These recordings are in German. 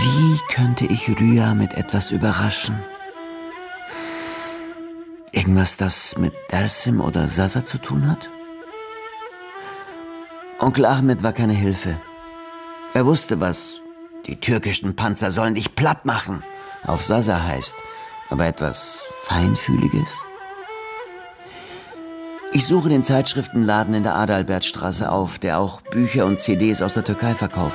Wie könnte ich Rüya mit etwas überraschen? Irgendwas, das mit Dersim oder Sasa zu tun hat? Onkel Ahmed war keine Hilfe. Er wusste, was die türkischen Panzer sollen dich platt machen auf Sasa heißt, aber etwas Feinfühliges? Ich suche den Zeitschriftenladen in der Adalbertstraße auf, der auch Bücher und CDs aus der Türkei verkauft.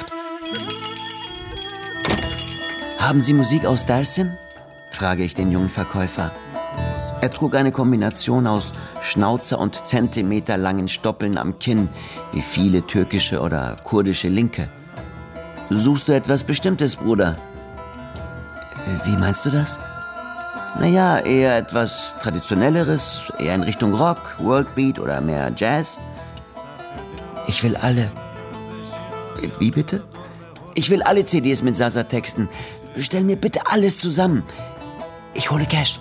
Haben Sie Musik aus Dersim? Frage ich den jungen Verkäufer. Er trug eine Kombination aus Schnauzer und zentimeterlangen Stoppeln am Kinn, wie viele türkische oder kurdische Linke. Suchst du etwas Bestimmtes, Bruder? Wie meinst du das? Naja, eher etwas Traditionelleres, eher in Richtung Rock, Worldbeat oder mehr Jazz. Ich will alle. Wie bitte? Ich will alle CDs mit Sasa-Texten. Stell mir bitte alles zusammen. Ich hole Cash.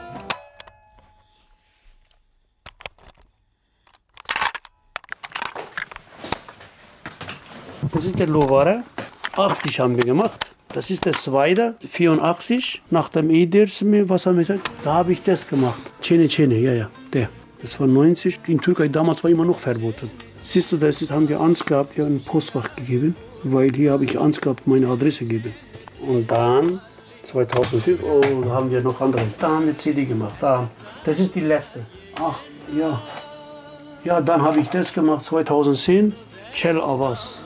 Das ist der Lovara. 80 haben wir gemacht. Das ist der zweite, 84. Nach dem Edersmi, was haben wir gesagt? Da habe ich das gemacht. Cene, ja, der. Das war 90. In Türkei damals war immer noch verboten. Siehst du, das haben wir Angst gehabt, wir haben ein Postfach gegeben, weil hier habe ich Angst gehabt, meine Adresse gegeben. Und dann, 2005, da haben wir noch andere. Da haben wir CD gemacht. Das ist die letzte. Ach, ja. Ja, dann habe ich das gemacht, 2010. Chel Avaz.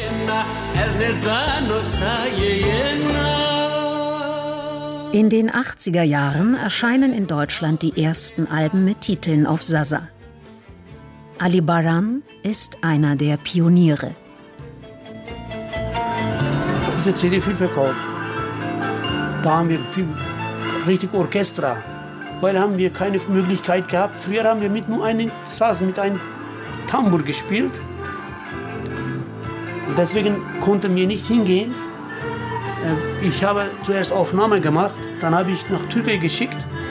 In den 80er Jahren erscheinen in Deutschland die ersten Alben mit Titeln auf Sasa. Ali Baran ist einer der Pioniere. Diese CD viel verkauft. Da haben wir viel, richtig Orchester, weil haben wir keine Möglichkeit gehabt. Früher haben wir mit einem Tambour gespielt. Und deswegen konnten wir nicht hingehen. Ich habe zuerst Aufnahme gemacht, dann habe ich nach Türkei geschickt